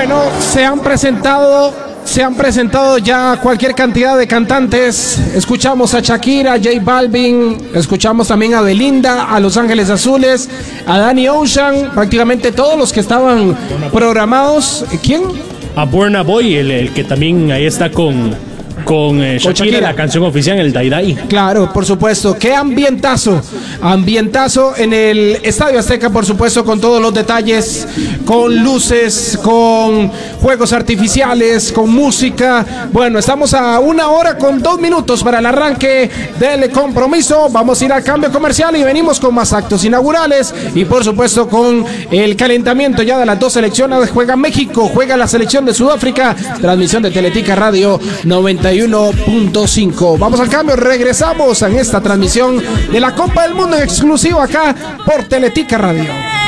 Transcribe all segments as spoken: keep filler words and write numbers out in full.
Bueno, se han presentado, se han presentado ya cualquier cantidad de cantantes. Escuchamos a Shakira, a J Balvin, escuchamos también a Belinda, a Los Ángeles Azules, a Danny Ocean, prácticamente todos los que estaban programados. ¿Quién? A Burna Boy, el, el que también ahí está con... Con, eh, Shakira, con Shakira, la canción oficial, el Dai Dai. Claro, por supuesto. Qué ambientazo. Ambientazo en el Estadio Azteca, por supuesto, con todos los detalles, con luces, con juegos artificiales, con música. Bueno, estamos a una hora con dos minutos para el arranque del compromiso. Vamos a ir al cambio comercial y venimos con más actos inaugurales y, por supuesto, con el calentamiento ya de las dos selecciones. Juega México, juega la selección de Sudáfrica. Transmisión de Teletica Radio noventa y uno punto cinco. Vamos al cambio, regresamos en esta transmisión de la Copa del Mundo en exclusivo acá por Teletica Radio.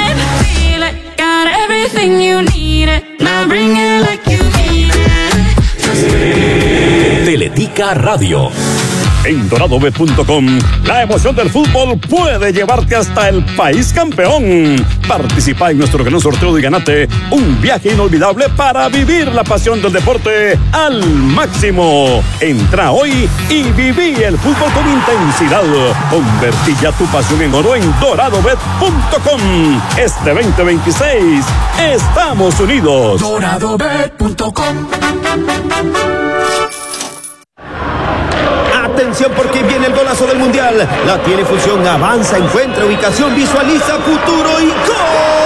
Teletica Radio. En dorado bet punto com, la emoción del fútbol puede llevarte hasta el país campeón. Participa en nuestro gran sorteo y ganate un viaje inolvidable para vivir la pasión del deporte al máximo. Entra hoy y viví el fútbol con intensidad. Convertí ya tu pasión en oro en dorado bet punto com. Este veinte veintiséis, estamos unidos. dorado bet punto com. Atención porque viene el golazo del Mundial. La tiene Fusión, avanza, encuentra ubicación, visualiza futuro y ¡gol!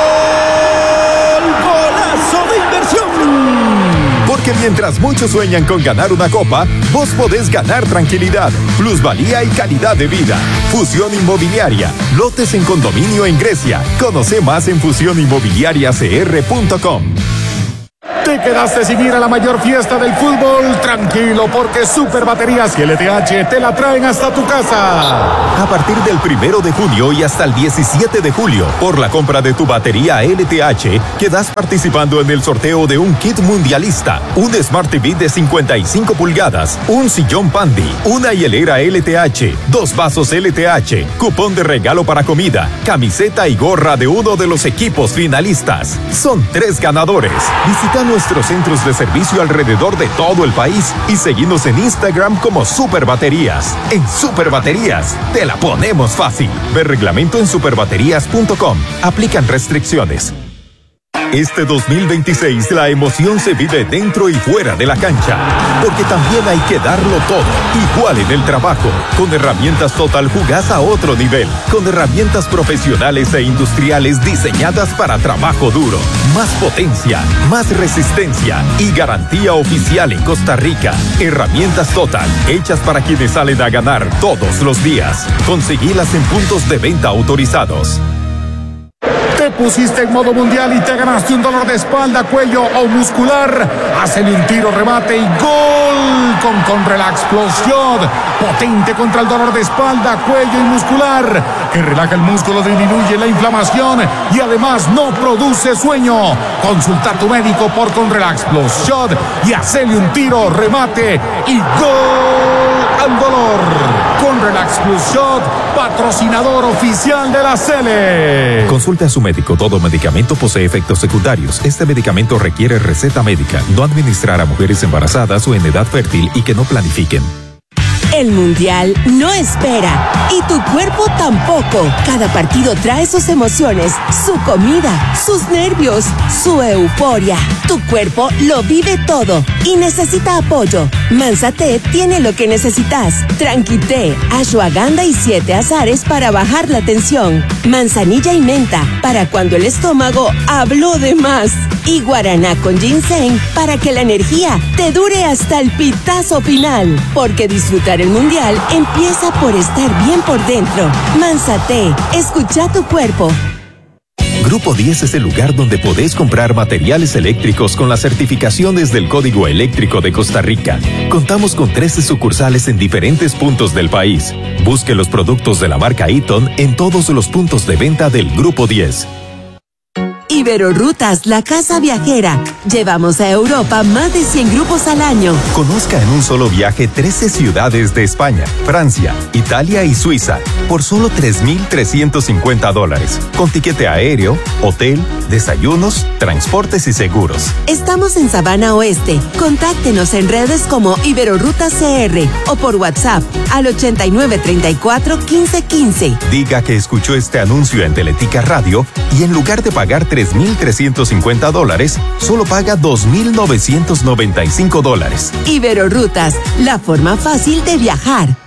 ¡Golazo de inversión! Porque mientras muchos sueñan con ganar una copa, vos podés ganar tranquilidad, plusvalía y calidad de vida. Fusión Inmobiliaria, lotes en condominio en Grecia. Conoce más en fusión inmobiliaria c r punto com. ¿Te quedaste sin ir a la mayor fiesta del fútbol? Tranquilo, porque Super Baterías y L T H te la traen hasta tu casa. A partir del primero de junio y hasta el diecisiete de julio, por la compra de tu batería L T H, quedas participando en el sorteo de un kit mundialista, un Smart T V de cincuenta y cinco pulgadas, un sillón Pandi, una hielera L T H, dos vasos L T H, cupón de regalo para comida, camiseta y gorra de uno de los equipos finalistas. Son tres ganadores. Visita nuestros centros de servicio alrededor de todo el país y seguinos en Instagram como Super Baterías. En Super Baterías te la ponemos fácil. Ve reglamento en super baterías punto com. Aplican restricciones. Este dos mil veintiséis la emoción se vive dentro y fuera de la cancha, porque también hay que darlo todo, igual en el trabajo. Con herramientas Total jugás a otro nivel, con herramientas profesionales e industriales diseñadas para trabajo duro. Más potencia, más resistencia y garantía oficial en Costa Rica. Herramientas Total, hechas para quienes salen a ganar todos los días. Conseguilas en puntos de venta autorizados. Te pusiste en modo mundial y te ganaste un dolor de espalda, cuello o muscular. Hacen un tiro, remate y gol con Conrelax Plus Shot. Potente contra el dolor de espalda, cuello y muscular, que relaja el músculo, disminuye la inflamación y además no produce sueño. Consulta a tu médico por Conrelax Plus Shot y hacele un tiro, remate y gol al dolor. Conrelax Plus Shot, patrocinador oficial de la Sele. Consulte a su médico. Todo medicamento posee efectos secundarios. Este medicamento requiere receta médica. No administrar a mujeres embarazadas o en edad fértil y que no planifiquen. El Mundial no espera y tu cuerpo tampoco. Cada partido trae sus emociones, su comida, sus nervios, su euforia. Tu cuerpo lo vive todo y necesita apoyo. Manzate tiene lo que necesitas. Tranquité, ashwagandha y siete azares para bajar la tensión. Manzanilla y menta para cuando el estómago habló de más. Y guaraná con ginseng para que la energía te dure hasta el pitazo final. Porque disfrutar el Mundial empieza por estar bien por dentro. Manzate, escucha tu cuerpo. Grupo diez es el lugar donde podés comprar materiales eléctricos con las certificaciones del Código Eléctrico de Costa Rica. Contamos con trece sucursales en diferentes puntos del país. Busque los productos de la marca Eaton en todos los puntos de venta del Grupo diez. Iberorrutas, la casa viajera. Llevamos a Europa más de cien grupos al año. Conozca en un solo viaje trece ciudades de España, Francia, Italia y Suiza por solo tres mil trescientos cincuenta dólares. Con tiquete aéreo, hotel, desayunos, transportes y seguros. Estamos en Sabana Oeste. Contáctenos en redes como Iberorrutas C R o por WhatsApp al ochenta y nueve treinta y cuatro quince quince. Diga que escuchó este anuncio en Teletica Radio y en lugar de pagar tres mil trescientos cincuenta dólares, solo paga dos mil novecientos noventa y cinco dólares. Iberorrutas, la forma fácil de viajar.